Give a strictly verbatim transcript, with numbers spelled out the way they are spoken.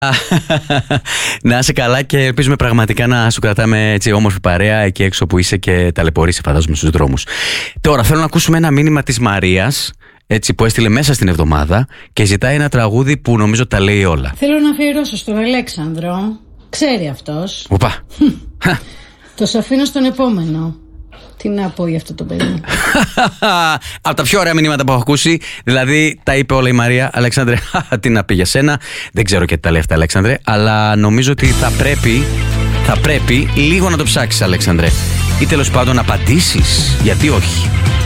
Να είσαι καλά και ελπίζουμε πραγματικά να σου κρατάμε έτσι όμορφη παρέα εκεί έξω που είσαι και ταλαιπωρείσαι, φαντάζομαι, στους δρόμους. Τώρα θέλω να ακούσουμε ένα μήνυμα της Μαρίας, έτσι, που έστειλε μέσα στην εβδομάδα και ζητάει ένα τραγούδι που νομίζω τα λέει όλα. Θέλω να αφιερώσω στον Αλέξανδρο. Ξέρει αυτός. Οπα. Το σ' αφήνω στον επόμενο. Τι να πω για αυτό το παιδί. Από τα πιο ωραία μηνύματα που έχω ακούσει. Δηλαδή τα είπε όλα η Μαρία. Αλέξανδρε, τι να πει για σένα. Δεν ξέρω και τι τα λέει αυτά, Αλέξανδρε. Αλλά νομίζω ότι θα πρέπει Θα πρέπει λίγο να το ψάξεις, Αλέξανδρε. Ή τέλος πάντων να απαντήσεις. Γιατί όχι.